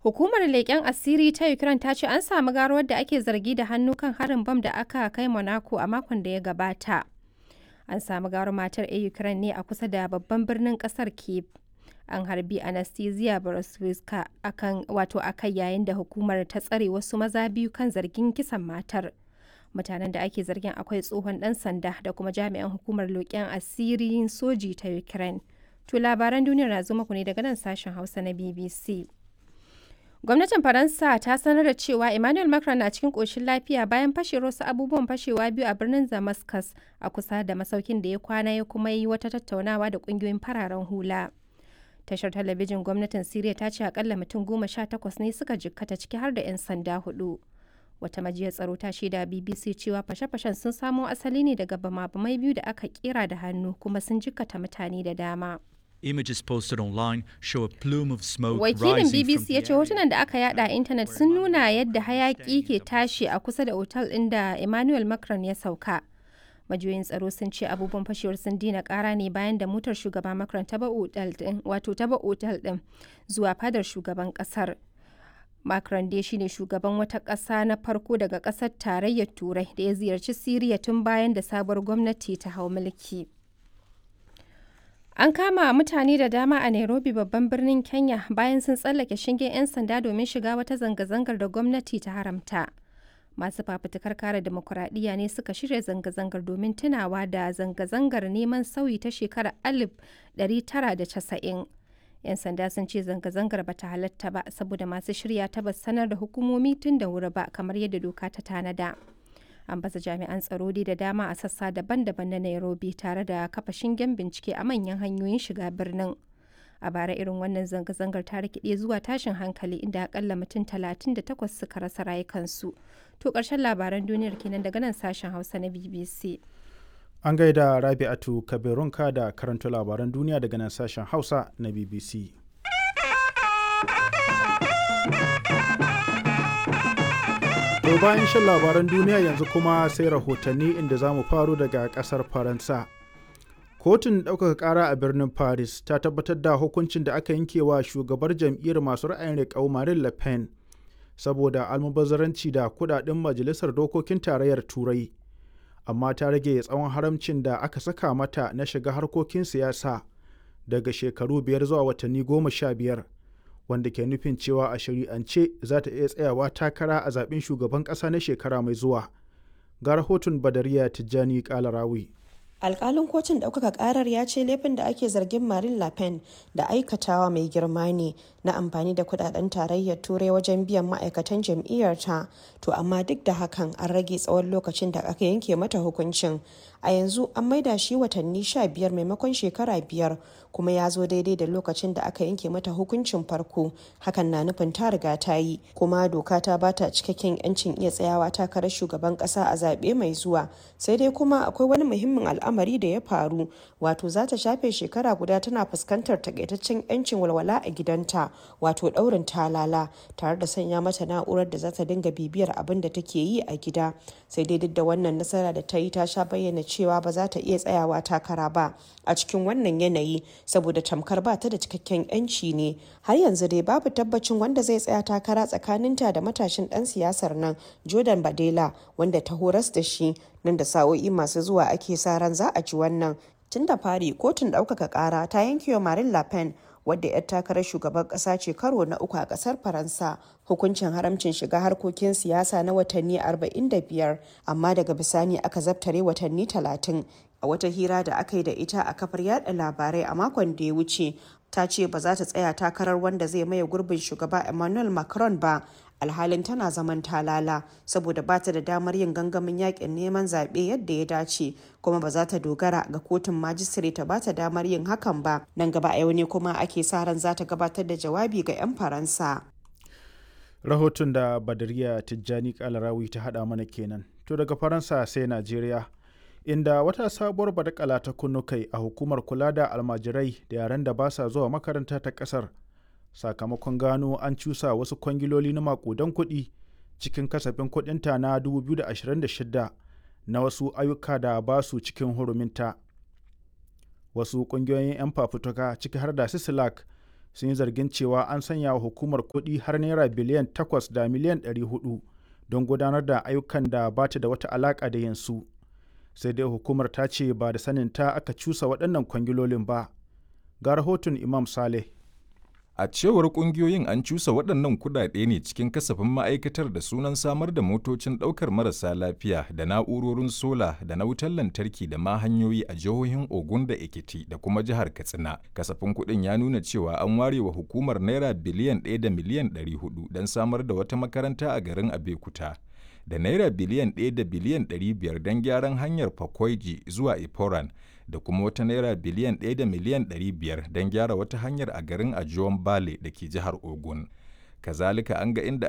Hukumar leƙen asiri ta Ukraine ta ce an samu garuwar da ake zargi da hannu kan harin bam da aka kai Monaco a makon da ya gabata. An samu gawar matar a Ukraine ne a kusa da babban birnin kasar Kyiv. An harbi Anastasia Borowska akai yayin da hukumar ta tsare wasu maza biyu kan zargin kisan matar. Mutanen da ake zargin akwai tsohon ɗan sanda da kuma jami'an hukumar leƙen asirin soji ta Ukraine. To labaran duniyar na zo muku ne daga nan sashen Hausa na BBC. Gwamnatin Faransa ta sanar da cewa Emmanuel Macron na cikin ƙoshin lafiya bayan fashewar wasu abubuwan fashewa biyu a birnin Damascus a kusa da masaukin da ya kwana ya kuma yi wata tattaunawa da ƙungiyoyin fararen hula. Tashar talabijin gwamnatin Siriya ta ce akalla mutum 18 ne suka jikkata ciki har da 'yan sanda 4. Wata majiyar tsaro ta shaida BBC cewa fashe-fashen sun samo asali ne daga bama-bamai biyu da aka kera da hannu kuma sun jikkata mutane da dama. Images posted online show a plume of smoke Wakilin rising BBC ya ce hotunan da aka yada a intanet sun nuna yadda hayaki ke tashi a kusa da otal ɗin da Emmanuel Macron ya sauka. Majiyoyin tsaro sun ce abubuwan fashewar sun dina kara ne bayan da motar shugaba Macron ta ba otal ɗin zuwa fadar shugaban ƙasar. Macron dai shine shugaban wata ƙasa na farko daga ƙasar tarayyar Turai da ya ziyarci Siriya tun bayan da sabuwar gwamnati ta hau mulki. An kama mutane da dama a Nairobi babban birnin Kenya bayan sun tsallake shingen 'yan sanda domin shiga wata zanga-zangar da gwamnati ta haramta. Masu fafutukar kare demokuraɗiyya ne suka shirya zanga-zangar domin tunawa da zanga-zangar neman sauyi ta shekarar 1990. 'Yan sanda sun ce zanga-zangar ba ta halatta ba saboda masu shirya ta ba sanar da hukumomi tun da wuri ba kamar yadda doka ta tanada. An baza jami'an tsaro da dama a sassa daban-daban na Nairobi tare da kafa shingen bincike a manyan hanyoyin shiga birnin. A bara irin wannan zanga-zangar ta rikide zuwa tashin hankali inda akalla mutum 38 suka rasa rayukansu. To ƙarshen labaran duniyar kenan daga nan sashen Hausa na BBC. An gaida Rabi'atu Kabirunka da karanta labaran duniya daga nan sashen Hausa na BBC. To bayan shan labaran duniya yanzu kuma sai rahotanni inda za mu faro daga ƙasar Faransa. Kotun ɗaukaka ƙara a birnin Paris ta tabbatar da hukuncin da aka yanke wa shugabar jam'iyyar masu ra'ayin riƙau Marine Le Pen saboda almubazzaranci da kuɗaɗen Majalisar Dokokin Tarayyar Turai. Amma ta rage tsawon haramcin da aka saka mata na shiga harkokin siyasa daga shekaru 5 zuwa watanni 15. Wanda ke nufin cewa a shari'ance za ta iya tsayawa takara a zaben shugaban ƙasa na shekara mai zuwa. Ga rahoton Badariya Tijjani Kalarawi. Alƙalin kotun ɗaukaka ƙarar ya ce laifin da ake zargin Marine Le Pen da aikatawa mai girma ne na amfani da kudaden tarayyar turai wajen biyan ma'aikatan jam'iyyarta, to amma duk da hakan an rage tsawon lokacin da aka yanke mata hukuncin. A yanzu an maida shi watanni 15 maimakon shekara 5, kuma ya zo daidai da lokacin da aka yanke mata hukuncin farko. Hakan na nufin ta riga ta yi, kuma doka ta bata cikakken 'yancin iya tsayawa takarar shugaban ƙasa a zaɓe mai zuwa. Sai dai kuma akwai wani muhimmin al'amari da ya faru, wato za ta shafe shekara guda tana fuskantar takaitaccen 'yancin walwala a gidanta, wato ɗaurin talala, tare da sanya mata na'urar da za ta dinga bibiyar abin da take yi a gida. Sai dai duk da wannan nasara da ta yi, ta sha bayyana cewa ba za ta iya tsayawa takara ba a cikin wannan yanayi saboda tamkar ba ta da cikakken 'yanci ne. Har yanzu dai babu tabbacin wanda zai tsaya takara tsakaninta da matashin ɗan siyasar nan Jordan Bardella, wanda ta horas da shi. Nan da sa'o'i masu zuwa ake sa ran za a ci wannan. Tun da fari kotun ɗaukaka ƙara ta yanke wa Marine Le Pen, wadda 'yar takarar shugaban ƙasa ce karo na 3 a ƙasar Faransa, hukuncin haramcin shiga harkokin siyasa na watanni 45, amma daga bisani aka zabtare watanni 30. A wata hira da aka yi da ita a kafar yada labarai a makon da ya wuce, ta ce ba za ta tsaya takarar wanda zai maye gurbin shugaba Emmanuel Macron ba, alhalin tana zaman talala saboda ba ta da damar yin gangamin yakin neman zaɓe yadda ya dace, kuma ba za ta dogara ga kotun majistare ta ba ta damar yin hakan ba. Nan gaba a yau ne kuma ake sa ran za ta gabatar da jawabi ga 'yan Faransa. Rahoton da Badariya Tijjani Kalarawi ta haɗa mana kenan. To daga Faransa sai Najeriya, inda wata sabuwar badakala ta kunnu kai a hukumar kula da almajirai da yaran da ba sa zuwa makaranta ta ƙasar. Sakamakon gano an cusa wasu kwangiloli na makudan kuɗi cikin kasafin kuɗinta na 2026 na wasu ayyuka da ba su cikin huruminta. Wasu ƙungiyoyin 'yan fafutuka ciki har da Sisilak sun yi zargin cewa an sanya wa hukumar kuɗi har naira biliyan 8 da miliyan 400 don gudanar da ayyukan da ba ta da wata alaƙa da yinsu. Sai dai hukumar ta ce ba da saninta aka cusa waɗannan kwangilolin ba. Ga rahoton Imam Saleh. A cewar ƙungiyoyin an cusa waɗannan kuɗaɗe ne cikin kasafin ma'aikatar da sunan samar da motocin ɗaukar marasa lafiya da na'urorin sola da na wutar lantarki da ma hanyoyi a jihohin Ogun da Ekiti da kuma jihar Katsina. Kasafin kuɗin ya nuna cewa an ware wa hukumar naira biliyan 1 da miliyan 400 don samar da wata makaranta a garin Abeokuta, da naira biliyan 1 da biliyan 500 don gyaran hanyar Fakwaiji zuwa Iporan, da kuma wata naira biliyan 1 da miliyan 500 don gyara wata hanyar a garin Ajuwan Bale da ke jihar Ogun. Kazalika an ga inda